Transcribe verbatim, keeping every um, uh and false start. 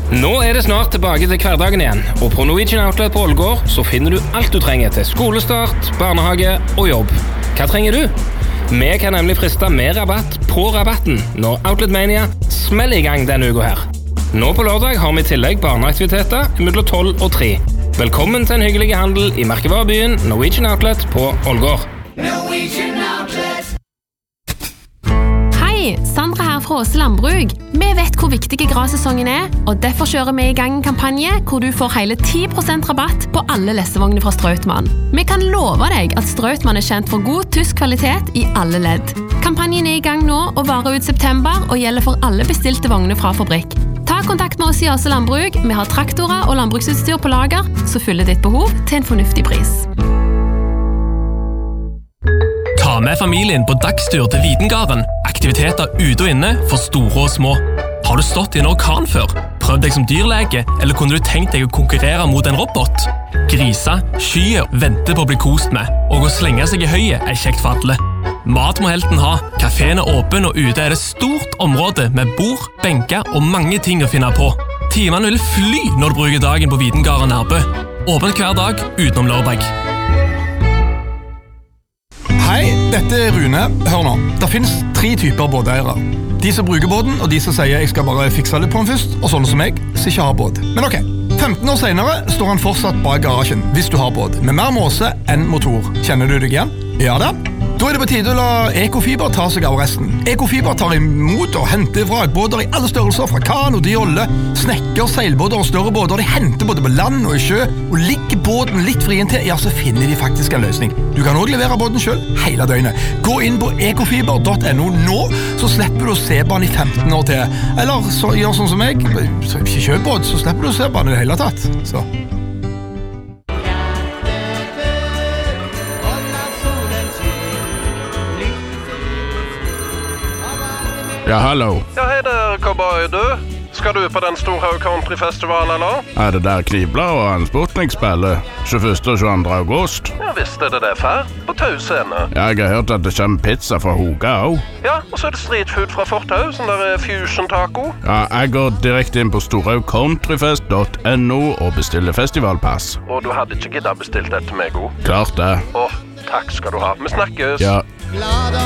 Nå er det snart tilbake til hverdagen igjen, og på Norwegian Outlet på Ålgård så finner du alt du trenger til skolestart, barnehage og jobb. Hva trenger du? Vi kan nemlig friste med rabatt på rabatten når Outlet Mania smeller i gang denne uka her. Nå på lørdag har vi i tillegg barneaktiviteter mellom tolv og tre. Velkommen til en hyggelig handel i merkevarebyen Norwegian Outlet på Ålgård. Norwegian Outlet. Hei, Sandra her fra Åse Landbrug. Vi vet hvor viktig grassesongen er, og derfor kjører vi i gang en kampanje hvor du får hele ti prosent rabatt på alle lesevogner fra Strautmann. Vi kan love deg at Strautmann er kjent for god tysk kvalitet i alle ledd. Kampanjen er i gang nå og varer ut september og gjelder for alle bestilte vogner fra fabrikk. Ta kontakt med oss i Åse Landbrug. Vi har traktorer og landbruksutstyr på lager, så fyller ditt behov til en fornuftig pris. Ta med familien på dagstur til Videngarden. Aktiviteter ute og inne for store og små. Har du stått i en orkan før? Prøv deg som dyrlege, eller kunne du tenkt deg å konkurrere mot en robot? Grisa, skyer, venter på å bli kost med, og å slenge seg i høyet er kjekt for alle. Mat må helten ha. Kaféen er åpen, og ute er det stort område med bord, benker og mange ting å finne på. Timene vil fly når du bruker dagen på Videngarden Nærbø. Åpent hver dag utenom lørdag. Hei, dette er Rune. Hør nå. Det finnes tre typer båteiere. De som bruker båten, og de som sier jeg skal bare fikse litt på den først, og sånne som jeg, som ikke har båt. Men ok, femten år senere står han fortsatt bak garasjen, hvis du har båt, med mer måse enn motor. Kjenner du deg igjen? Ja da. Da er det på tide å la Ekofiber ta seg av resten. Ekofiber tar imot og henter vrakbåter i alle størrelser, fra kano, jolle, snekker, seilbåter og større båter. De henter både på land og i sjø, og ligger båten litt frien til, ja, så finner de faktisk en løsning. Du kan også levere båten selv, hele døgnet. Gå inn på ekofiber punktum no nå, så slipper du å se på den i femten år til. Eller så, gjør sånn som jeg, ikke kjøp båt, så slipper du å se på den i det hele tatt. Så. Ja, hallo. Ja, hej där, cowboy du. Ska du på den Storhaug Countryfestival, eller? Er det der Knibla og Hans Sputnik spiller? tjueförste og tjueandre august? Ja, visst är det det för. På Tusen. Ja, jeg har hørt at det kommer pizza fra Hoga også. Ja, och så är det street food fra Forthaus, den där fusion taco. Ja, jeg går direkte inn på storhaug countryfest punktum no og bestiller festivalpass. Och du hade inte giddat bestilt det till mig, god? Klart det. Åh, tack ska du ha. Vi snackes. Ja. Glada